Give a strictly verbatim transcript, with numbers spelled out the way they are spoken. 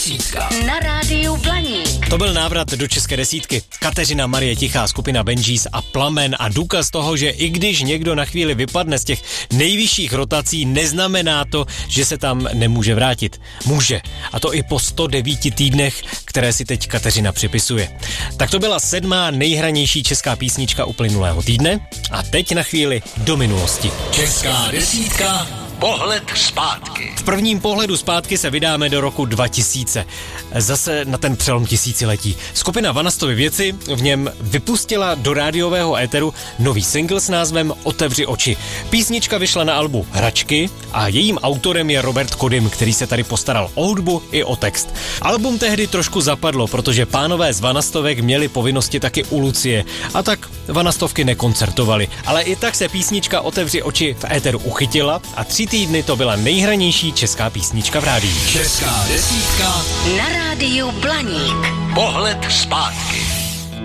desítka. Na rádiu Blaník. To byl návrat do české desítky. Kateřina Marie Tichá, skupina Benjis a Plamen a důkaz toho, že i když někdo na chvíli vypadne z těch nejvyšších rotací, neznamená to, že se tam nemůže vrátit. Může. A to i po sto devíti týdnech, které si teď Kateřina připisuje. Tak to byla sedmá nejhranější česká písnička uplynulého týdne a teď na chvíli do minulosti. Česká desítka. Pohled zpátky. V prvním pohledu zpátky se vydáme do roku dva tisíce. Zase na ten přelom tisíciletí. Skupina Vanastovy věci v něm vypustila do rádiového éteru nový single s názvem Otevři oči. Písnička vyšla na albu Hračky a jejím autorem je Robert Kodym, který se tady postaral o hudbu i o text. Album tehdy trošku zapadlo, protože pánové z Vanastovek měli povinnosti taky u Lucie a tak Vanastovky nekoncertovali. Ale i tak se písnička Otevři oči v éteru uchytila a tři týdny to byla nejhranější česká písnička v rádiu. Česká desítka. Na rádiu Blaník. Pohled zpátky.